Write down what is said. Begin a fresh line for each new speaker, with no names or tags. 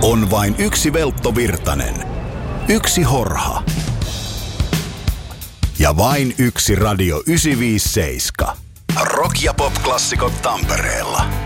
On vain yksi Veltto Virtanen. Yksi Horha. Ja vain yksi Radio 957. Rock- ja pop-klassikot Tampereella.